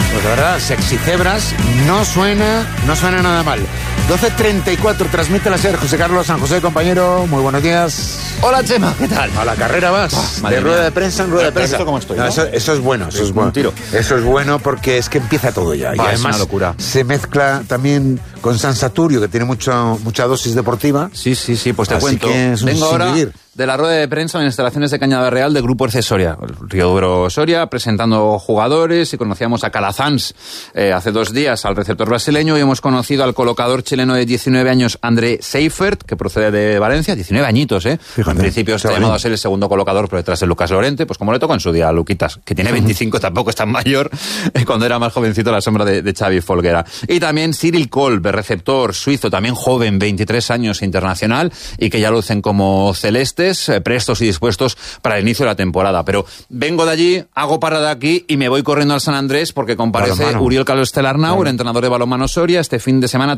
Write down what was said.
Pues de verdad, Sexy Cebras no suena nada mal. 12:34, transmite la SER, José Carlos San José, compañero, muy buenos días. Hola, Chema, ¿qué tal? A la carrera vas, de rueda de prensa en rueda de prensa. ¿Cómo estoy? No, ¿no? eso es bueno, eso es bueno. Un tiro. Eso es bueno porque es que empieza todo ya. Y además es una locura. Se mezcla también con San Saturio, que tiene mucha dosis deportiva. Sí, pues te Así cuento. que es un Vengo ahora sinvivir. de la rueda de prensa en instalaciones de Cañada Real del Grupo RC Soria, el Río Duro Soria, presentando jugadores, y conocíamos a Calazans hace 2 días, al receptor brasileño, y hemos conocido al colocador chileno de 19 años, André Seifert, que procede de Valencia, 19 añitos, Fíjate, en principio está llamado a ser el segundo colocador por detrás de Lucas Lorente, pues como le tocó en su día a Luquitas, que tiene 25, tampoco es tan mayor, cuando era más jovencito a la sombra de Xavi Folguera. Y también Cyril Kolb, receptor suizo, también joven, 23 años, internacional, y que ya lucen como celestes, prestos y dispuestos para el inicio de la temporada. Pero vengo de allí, hago parada aquí y me voy corriendo al San Andrés porque comparece Uriel Carlos Telarnau, el entrenador de balonmano Soria, este fin de semana